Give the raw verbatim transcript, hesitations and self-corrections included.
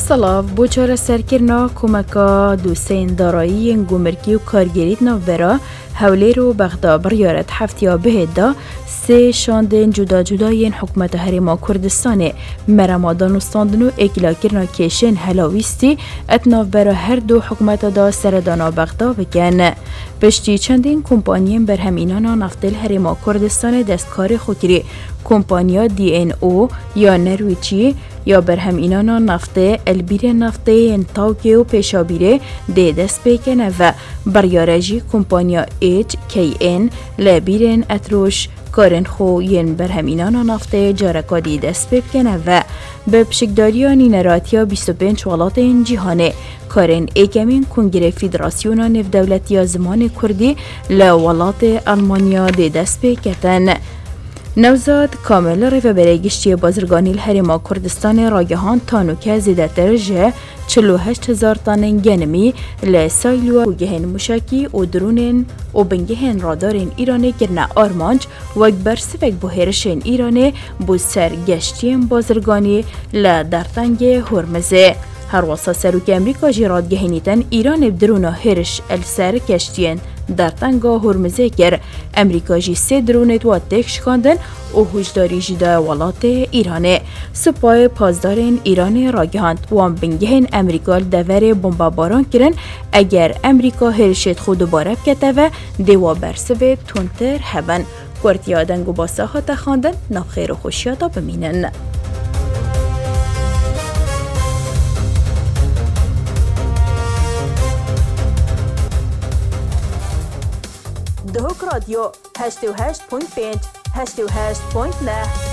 سلاف بو چاره سرکرنا کمکا دوسین دارایی گمرکی و کارگریت نو برا حولی رو بغدا بریارت هفتیا بهد دا سه شاندن جدا جداین حکومت هرما کردستانه مرما دانستاندن و اکلا کرنا کشن هلاویستی اتناف برا هر دو حکومت دا سردانا بغدا بکن. پشتی چندین کمپانیم بر همینانا نفتل هرما کردستان دستکار خوکری کمپانیا دی ان او یا نرویچی یا بر همینانا نفته البیر نفته انتاوکی و پیشابیره ده دست بکنه و بریارجی کمپانیا ایچ کی این لبیرن اتروش کارن خو ین بر همینانا نفته جارکادی دست بکنه و به پشکداریانی نراتیا بیست و پنج ولات این جیهانه کارن ایکمین کنگره فیدراسیونا نف دولتی زمان کردی لولات آلمانیا ده دست بکتن. نوزاد کامل ریو برگشتی بازرگانی الهرما کردستان راگهان تانوکه زیده ترجه چلو هشت هزار تانن گنمی لسایلو و گهن مشاکی و درونن و بنگهن رادارن ایرانه گرنه آرمانج و اکبر سفک بوهرشن ایرانه بو سر گشتیم بازرگانی لدرتنگ هرمزه. هر واسه سروک امریکا جیراد گهنیتن ایران بدرونا هرش السر کشتین در تنگا هرمزه کر امریکا جی سه درونت و تک شکاندن و هجداری جدا ولات ایرانه سپای پازدارین ایران راگهاند وان بنگهن امریکا دوره بمبا باران کرن اگر امریکا هرشت خود باره بکته و دیوا برسوه تونتر هبن کورتیا دنگو باسا ها تخاندن نفخیر و خوشیاتا بمینن. دهوک رادیو هشت و هشت پوینت پنج هشت و هشت پوینت نه